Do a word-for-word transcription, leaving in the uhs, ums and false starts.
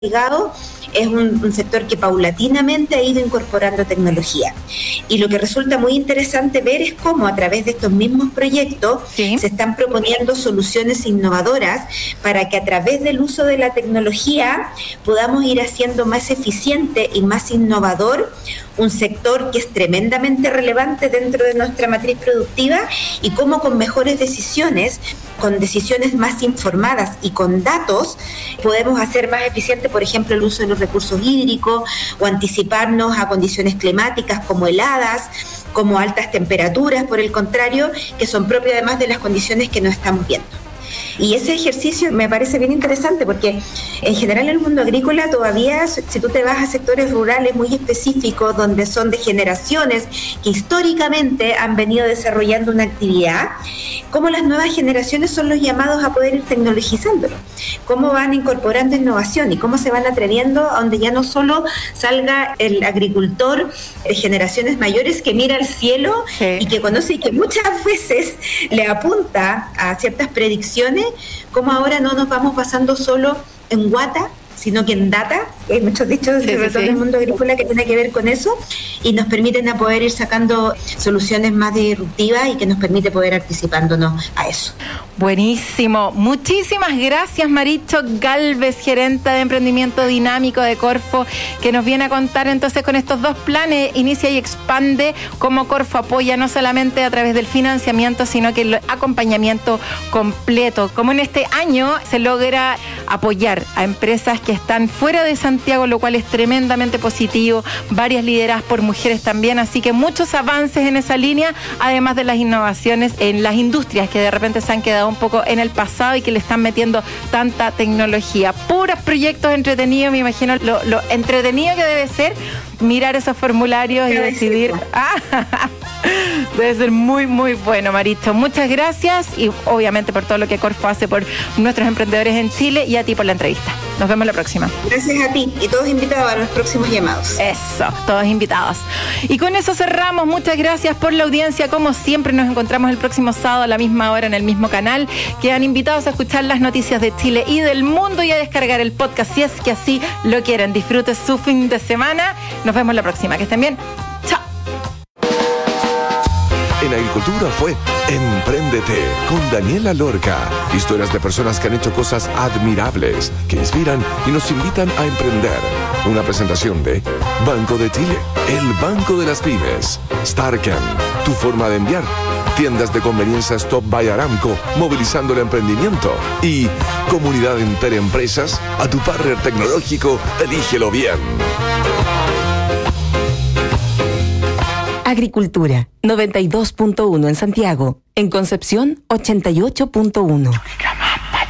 ligado, es un, un sector que paulatinamente ha ido incorporando tecnología. Y lo que resulta muy interesante ver es cómo a través de estos mismos proyectos sí. se están proponiendo soluciones innovadoras para que a través del uso de la tecnología podamos ir haciendo más eficiente y más innovador un sector que es tremendamente relevante dentro de nuestra matriz productiva, y cómo con mejores decisiones, con decisiones más informadas y con datos, podemos hacer más eficiente, por ejemplo, el uso de los recursos hídricos o anticiparnos a condiciones climáticas como heladas, como altas temperaturas, por el contrario, que son propias además de las condiciones que nos estamos viendo. Y ese ejercicio me parece bien interesante porque en general el mundo agrícola todavía, si tú te vas a sectores rurales muy específicos donde son de generaciones que históricamente han venido desarrollando una actividad, cómo las nuevas generaciones son los llamados a poder ir tecnologizándolo, cómo van incorporando innovación y cómo se van atreviendo a donde ya no solo salga el agricultor de generaciones mayores que mira al cielo sí. y que conoce y que muchas veces le apunta a ciertas predicciones, como ahora no nos vamos basando solo en guata, sino que en data, que hay muchos dichos sí, sobre sí, todo sí. en el mundo agrícola que tiene que ver con eso, y nos permiten a poder ir sacando soluciones más disruptivas y que nos permite poder anticipándonos a eso. Buenísimo. Muchísimas gracias, Maricho Gálvez, gerente de emprendimiento dinámico de Corfo, que nos viene a contar entonces con estos dos planes, Inicia y Expande, cómo Corfo apoya no solamente a través del financiamiento, sino que el acompañamiento completo. Como en este año se logra apoyar a empresas que están fuera de Santiago, lo cual es tremendamente positivo, varias lideradas por mujeres también, así que muchos avances en esa línea, además de las innovaciones en las industrias que de repente se han quedado un poco en el pasado y que le están metiendo tanta tecnología. Puros proyectos entretenidos, me imagino lo, lo entretenido que debe ser mirar esos formularios y decidir. Ah, debe ser muy, muy bueno, Maricho. Muchas gracias y obviamente por todo lo que Corfo hace por nuestros emprendedores en Chile, y a ti por la entrevista. Nos vemos la próxima. Gracias a ti y todos invitados a los próximos llamados. Eso, todos invitados. Y con eso cerramos. Muchas gracias por la audiencia. Como siempre, nos encontramos el próximo sábado a la misma hora en el mismo canal. Quedan invitados a escuchar las noticias de Chile y del mundo y a descargar el podcast si es que así lo quieren. Disfrute su fin de semana. Nos vemos la próxima. Que estén bien. Chao. En Agricultura fue Empréndete con Daniela Lorca. Historias de personas que han hecho cosas admirables, que inspiran y nos invitan a emprender. Una presentación de Banco de Chile, el banco de las pymes. Starken, tu forma de enviar. Tiendas de conveniencia Stop by Aramco, movilizando el emprendimiento. Y Comunidad Interempresas, a tu partner tecnológico, elígelo bien. Agricultura, noventa y dos punto uno en Santiago. En Concepción, ochenta y ocho punto uno.